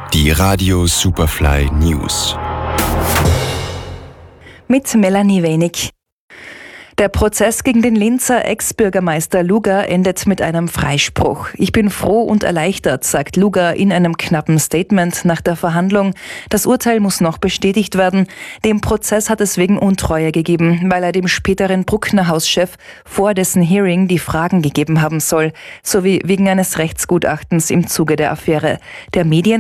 Die Radio Superfly News. Mit Melanie Wenig. Der Prozess gegen den Linzer Ex-Bürgermeister Luger endet mit einem Freispruch. Ich bin froh und erleichtert, sagt Luger in einem knappen Statement nach der Verhandlung. Das Urteil muss noch bestätigt werden. Dem Prozess hat es wegen Untreue gegeben, weil er dem späteren Bruckner-Hauschef vor dessen Hearing die Fragen gegeben haben soll, sowie wegen eines Rechtsgutachtens im Zuge der Affäre. Der